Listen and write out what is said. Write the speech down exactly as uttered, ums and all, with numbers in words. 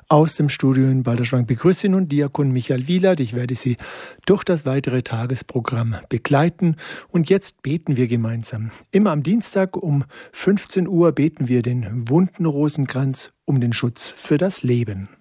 Aus dem Studio in Balderschwang begrüße Sie nun Diakon Michael Wielert. Ich werde Sie durch das weitere Tagesprogramm begleiten. Und jetzt beten wir gemeinsam. Immer am Dienstag um fünfzehn Uhr beten wir den wunden Rosenkranz um den Schutz für das Leben.